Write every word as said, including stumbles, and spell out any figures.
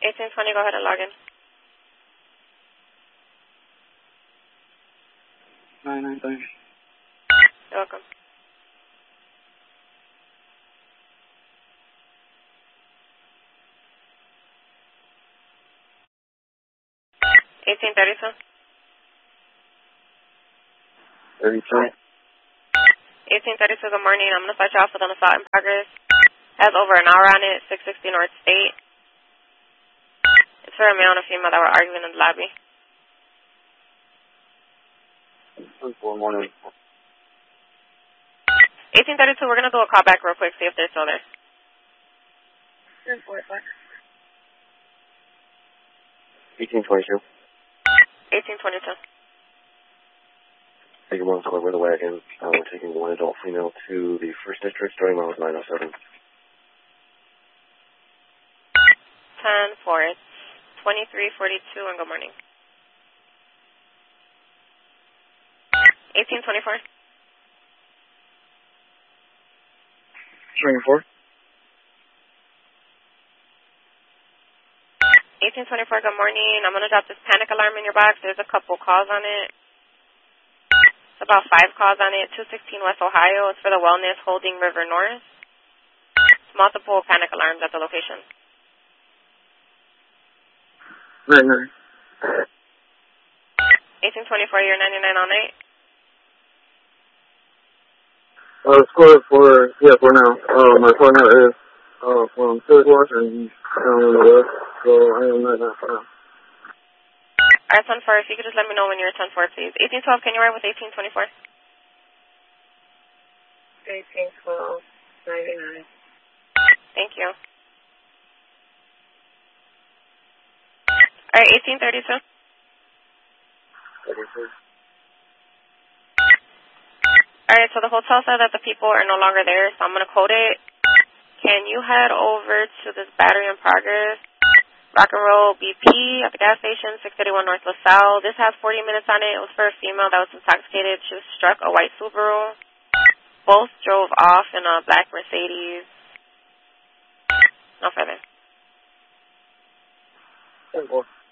eighteen twenty, go ahead and log in. nine nine three. You're welcome. eighteen thirty-two. thirty-two. eighteen thirty-two, good morning. I'm going to start you off with an assault in progress. Has over an hour on it, six sixty North State. It's for a male and a female that were arguing in the lobby. Good morning. eighteen thirty-two, we're going to do a call back real quick, see if they're still there. eighteen twenty-two. eighteen twenty-two. Taking one squad with a wagon. Uh, we're taking one adult female to the first district, starting miles nine oh seven. ten four, it's twenty-three forty-two, and good morning. eighteen twenty-four. twenty-four. eighteen twenty-four, good morning. I'm going to drop this panic alarm in your box. There's a couple calls on it. It's about five calls on it. two sixteen West Ohio. It's for the Wellness Holding River North. It's multiple panic alarms at the location. Right, right. eighteen twenty-four, you're ninety-nine all night. Uh, score for, yeah, for now. Uh, my partner is, uh, from Civic Watch, and he's down in the west, so I am not now for now. Alright, ten four, if you could just let me know when you're at ten four, please. eighteen twelve, can you ride with eighteen twenty-four? eighteen twelve, ninety-nine. Thank you. Alright, eighteen thirty-two. thirty-two. Alright, so the hotel said that the people are no longer there, so I'm going to quote it. Can you head over to this battery in progress? Rock and Roll B P at the gas station, six thirty-one North LaSalle. This has forty minutes on it. It was for a female that was intoxicated. She was struck a white Subaru. Both drove off in a black Mercedes. No further. ten four.